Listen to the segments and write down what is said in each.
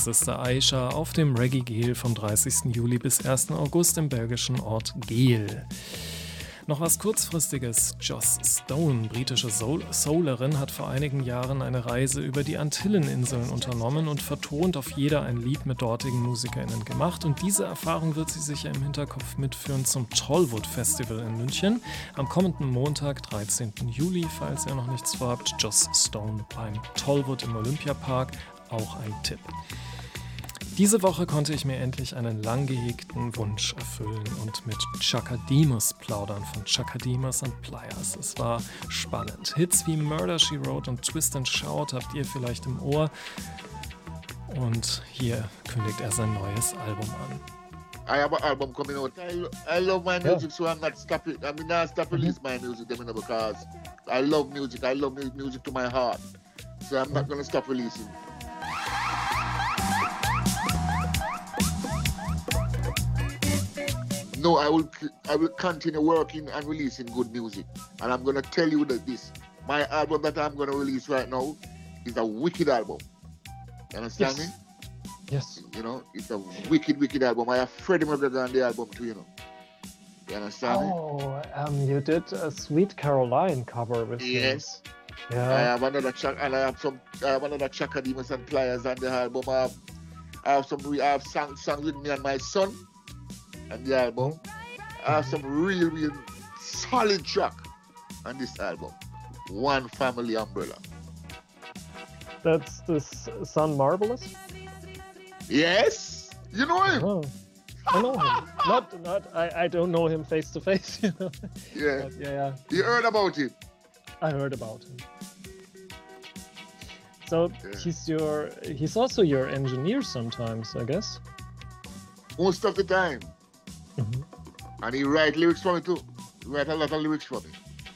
Sister Aisha auf dem Reggae Geel vom 30. Juli bis 1. August im belgischen Ort Geel. Noch was Kurzfristiges. Joss Stone, britische Soulerin, hat vor einigen Jahren eine Reise über die Antilleninseln unternommen und vertont auf jeder ein Lied mit dortigen MusikerInnen gemacht. Und diese Erfahrung wird sie sich im Hinterkopf mitführen zum Tollwood Festival in München. Am kommenden Montag, 13. Juli, falls ihr noch nichts vorhabt, Joss Stone beim Tollwood im Olympiapark. Auch ein Tipp. Diese Woche konnte ich mir endlich einen lang gehegten Wunsch erfüllen und mit Chaka Demus plaudern von Chaka Demus and Pliers. Es war spannend. Hits wie Murder, She Wrote und Twist and Shout habt ihr vielleicht im Ohr. Und hier kündigt er sein neues Album an. I have an album coming out. I love my music, so I'm not stopping. I mean, not stop release my music, because I love music. I love music to my heart. So I'm not going to stop releasing. No, I will continue working and releasing good music. And I'm going to tell you that my album that I'm going to release right now is a wicked album. You understand me? Yes. You know, it's a wicked album. I have Freddie Mercury on the album too, you know. You understand me? Oh, you did a Sweet Caroline cover with Yes. me. Yeah. I have another track, and I have another Chaka Demus and Pliers on the album. I have songs with me and my son. And the album, I have some real solid track on this album. One Family Umbrella. That's this Son Marvelous? Yes, you know him. Oh, I know him. I don't know him face to face, you know. Yeah. But yeah. You heard about him? I heard about him. So he's also your engineer sometimes, I guess. Most of the time. Mm-hmm. And he write lyrics for me too. He write a lot of lyrics for me.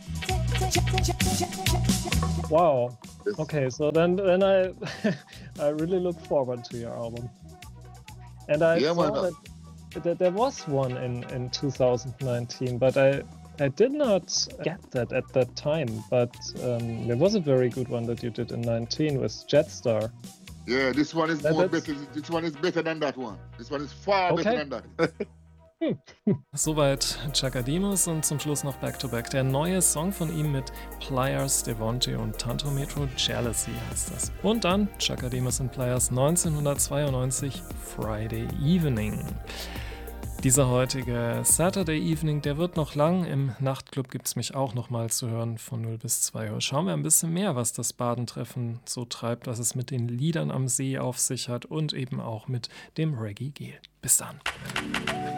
Wow. Yes. Okay, so then I I really look forward to your album. And I saw that there was one in 2019, but I did not get that at that time. But there was a very good one that you did in 19 with Jetstar. Yeah, this one is better. This one is better than that one. This one is far better than that. Soweit Chaka Demus und zum Schluss noch Back-to-Back. Der neue Song von ihm mit Pliers, Devonte und Tanto Metro, Jealousy heißt das. Und dann Chaka Demus und Pliers 1992, Friday Evening. Dieser heutige Saturday Evening, der wird noch lang. Im Nachtclub gibt es mich auch noch mal zu hören von 0 bis 2 Uhr. Schauen wir ein bisschen mehr, was das Badentreffen so treibt, was es mit den Liedern am See auf sich hat und eben auch mit dem Reggae Geel. Bis dann.